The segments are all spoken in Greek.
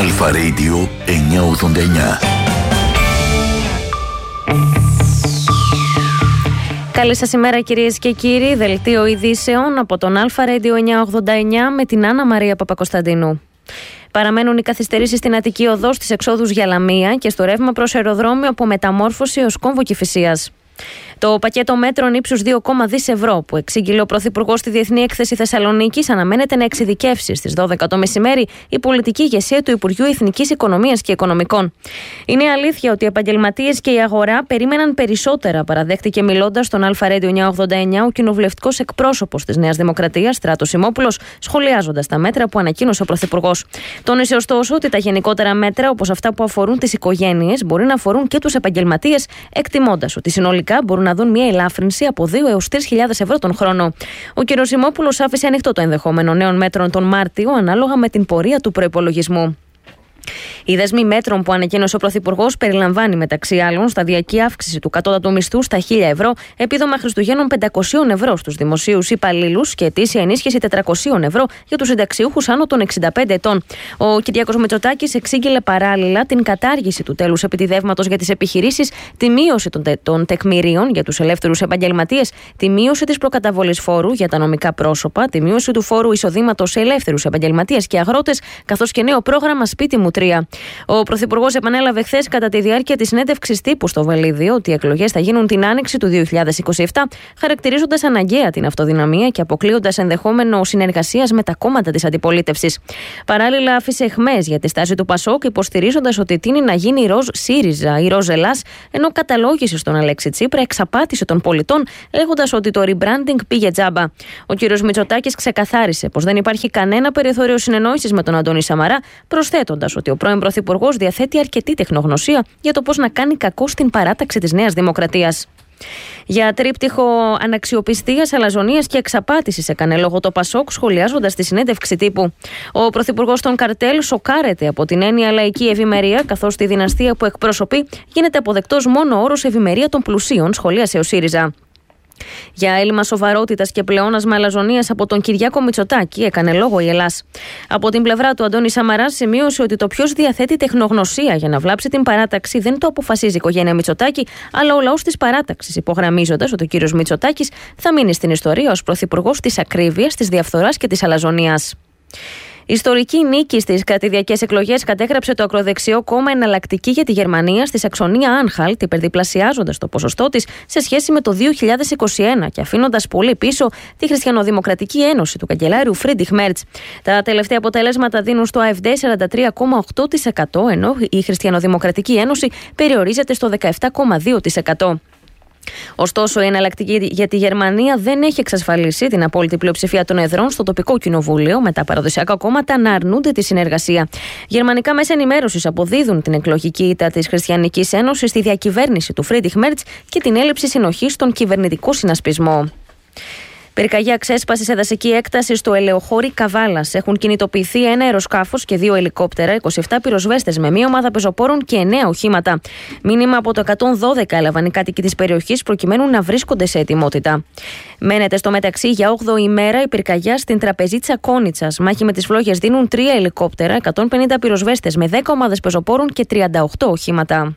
Αλφα Radio 989. Καλή σας ημέρα κυρίες και κύριοι, δελτίο ειδήσεων από τον Αλφα Radio 989 με την Άννα Μαρία Παπακοσταντίνου. Παραμένουν οι καθυστερήσεις στην Αττική Οδό, στις εξόδους για Λαμία και στο ρεύμα προς αεροδρόμιο από Μεταμόρφωση ως Κόμβο Κηφισίας. Το πακέτο μέτρων ύψους 2,2 δις ευρώ που εξήγηλε ο Πρωθυπουργός στη Διεθνή Έκθεση Θεσσαλονίκης αναμένεται να εξειδικεύσει στις 12 το μεσημέρι η πολιτική ηγεσία του Υπουργείου Εθνικής Οικονομίας και Οικονομικών. Είναι αλήθεια ότι οι επαγγελματίες και η αγορά περίμεναν περισσότερα, παραδέχτηκε μιλώντας στον Αλφα Radio 989 ο κοινοβουλευτικός εκπρόσωπος της Νέας Δημοκρατίας, Στράτος Σιμόπουλος, σχολιάζοντας τα μέτρα που ανακοίνωσε ο Πρωθυπουργός. Τόνισε ωστόσο ότι τα γενικότερα μέτρα, όπως αυτά που αφορούν τις οικογένειες, μπορεί να αφορούν και τους επαγγελματίες, εκτιμώντας ότι συνολικά μπορούν να δουν μια ελάφρυνση από 2 έως 3.000 ευρώ τον χρόνο. Ο κ. Σιμόπουλος άφησε ανοιχτό το ενδεχόμενο νέων μέτρων τον Μάρτιο, ανάλογα με την πορεία του προϋπολογισμού. Η δεσμή μέτρων που ανακοίνωσε ο Πρωθυπουργός περιλαμβάνει μεταξύ άλλων σταδιακή αύξηση του κατώτατου μισθού στα 1.000 ευρώ, επίδομα Χριστουγέννων 500 ευρώ στους δημοσίους υπαλλήλους και ετήσια ενίσχυση 400 ευρώ για τους συνταξιούχους άνω των 65 ετών. Ο Κυριάκος Μητσοτάκης εξήγηλε παράλληλα την κατάργηση του τέλους επιτιδεύματος για τις επιχειρήσεις, τη μείωση των τεκμηρίων για τους ελεύθερους επαγγελματίες, τη μείωση της προκαταβολής φόρου για τα νομικά πρόσωπα, τη μείωση του φόρου εισοδήματος σε ελεύθερους επαγγελματίες και αγρότες, καθώς και νέο πρόγραμμα Σπίτι μου 3. Ο Πρωθυπουργός επανέλαβε χθες κατά τη διάρκεια της συνέντευξης τύπου στο Βελίδιο ότι οι εκλογές θα γίνουν την άνοιξη του 2027, χαρακτηρίζοντας αναγκαία την αυτοδυναμία και αποκλείοντας ενδεχόμενο συνεργασίας με τα κόμματα της αντιπολίτευσης. Παράλληλα, άφησε αιχμές για τη στάση του Πασόκ, υποστηρίζοντας ότι τείνει να γίνει η ροζ ΣΥΡΙΖΑ, η ροζ Ελλάς, ενώ καταλόγησε στον Αλέξη Τσίπρα εξαπάτηση των πολιτών, λέγοντας ότι το rebranding πήγε τζάμπα. Ο κ. Μητσοτάκης ξεκαθάρισε πως δεν υπάρχει κανένα περιθώριο συνεννόησης με τον Αντώνη Σαμαρά, προσθέτοντας ότι ο πρώην Πρωθυπουργός διαθέτει αρκετή τεχνογνωσία για το πώς να κάνει κακό στην παράταξη της Νέας Δημοκρατίας. Για τρίπτυχο αναξιοπιστίας, αλαζονίας και εξαπάτησης έκανε λόγο το Πασόκ, σχολιάζοντας τη συνέντευξη τύπου. Ο Πρωθυπουργός των καρτέλ σοκάρεται από την έννοια λαϊκή ευημερία, καθώς τη δυναστεία που εκπροσωπεί γίνεται αποδεκτός μόνο όρος ευημερία των πλουσίων, σχολίασε ο ΣΥΡΙΖΑ. Για έλλειμμα σοβαρότητας και πλεόνασμα αλαζονίας από τον Κυριάκο Μητσοτάκη έκανε λόγο η Ελλάς. Από την πλευρά του, Αντώνης Σαμαράς σημείωσε ότι το ποιος διαθέτει τεχνογνωσία για να βλάψει την παράταξη δεν το αποφασίζει η οικογένεια Μητσοτάκη, αλλά ο λαός της παράταξης, υπογραμμίζοντας ότι ο κύριος Μητσοτάκης θα μείνει στην ιστορία ως πρωθυπουργός της ακρίβειας, της διαφθοράς και της αλαζονίας. Ιστορική νίκη στις κρατηδιακές εκλογές κατέγραψε το ακροδεξιό κόμμα Εναλλακτική για τη Γερμανία στη Σαξονία Άνχαλτ, υπερδιπλασιάζοντας το ποσοστό της σε σχέση με το 2021 και αφήνοντας πολύ πίσω τη Χριστιανοδημοκρατική Ένωση του καγκελάριου Φρίντριχ Μέρτς. Τα τελευταία αποτελέσματα δίνουν στο AfD 43,8%, ενώ η Χριστιανοδημοκρατική Ένωση περιορίζεται στο 17,2%. Ωστόσο, η Εναλλακτική για τη Γερμανία δεν έχει εξασφαλίσει την απόλυτη πλειοψηφία των εδρών στο τοπικό κοινοβούλιο, με τα παραδοσιακά κόμματα να αρνούνται τη συνεργασία. Γερμανικά μέσα ενημέρωσης αποδίδουν την εκλογική ήττα της Χριστιανικής Ένωσης στη διακυβέρνηση του Φρίντριχ Μέρτς και την έλλειψη συνοχής στον κυβερνητικό συνασπισμό. Πυρκαγιά ξέσπασε σε δασική έκταση στο ελαιοχώρι Καβάλας. Έχουν κινητοποιηθεί ένα αεροσκάφος και 2 ελικόπτερα, 27 πυροσβέστες με μία ομάδα πεζοπόρων και 9 οχήματα. Μήνυμα από το 112 έλαβαν οι κάτοικοι της περιοχής προκειμένου να βρίσκονται σε ετοιμότητα. Μένεται στο μεταξύ για 8η ημέρα η πυρκαγιά στην Τραπεζίτσα Κόνιτσας. Μάχη με τις φλόγες δίνουν 3 ελικόπτερα, 150 πυροσβέστες με 10 ομάδες πεζοπόρων και 38 οχήματα.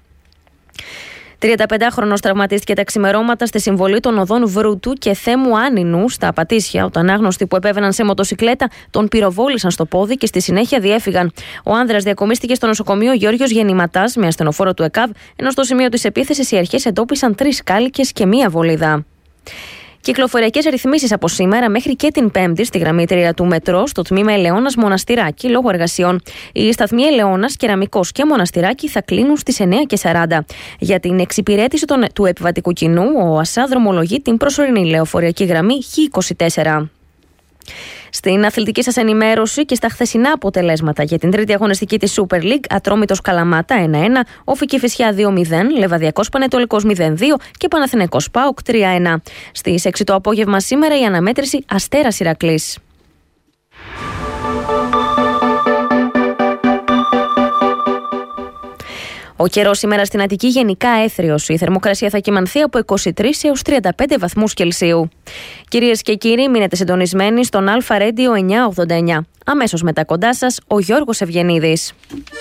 35χρονος τραυματίστηκε τα ξημερώματα στη συμβολή των οδών Βρούτου και Θέμου Άνινου στα Πατήσια, όταν άγνωστοι που επέβαιναν σε μοτοσικλέτα τον πυροβόλησαν στο πόδι και στη συνέχεια διέφυγαν. Ο άνδρας διακομίστηκε στο νοσοκομείο Γιώργος Γεννηματάς με ασθενοφόρο του ΕΚΑΒ, ενώ στο σημείο της επίθεσης οι αρχές εντόπισαν 3 κάλικες και 1 βολίδα. Κυκλοφοριακές ρυθμίσεις από σήμερα μέχρι και την Πέμπτη στη γραμμή 3 του μετρό στο τμήμα Ελαιώνας Μοναστηράκι λόγω εργασιών. Οι σταθμοί Ελαιώνας, Κεραμικός και Μοναστηράκι θα κλείνουν στις 9:40. Για την εξυπηρέτηση του επιβατικού κοινού, ο ΑΣΑ δρομολογεί την προσωρινή λεωφορειακή γραμμή Χ24. Στην αθλητική σας ενημέρωση και στα χθεσινά αποτελέσματα για την τρίτη αγωνιστική της Super League, Ατρόμητος Καλαμάτα 1-1, Όφη Κηφισιά 2-0, Λεβαδιακός Πανετολικός 0-2 και Παναθηναϊκός ΠΑΟΚ 3-1. Στις 6 το απόγευμα σήμερα η αναμέτρηση Αστέρας Ηρακλής. Ο καιρός σήμερα στην Αττική γενικά έθριος. Η θερμοκρασία θα κυμανθεί από 23 έως 35 βαθμούς Κελσίου. Κυρίες και κύριοι, μείνετε συντονισμένοι στον Αλφα Radio 989. Αμέσως μετά κοντά σας, ο Γιώργος Ευγενίδης.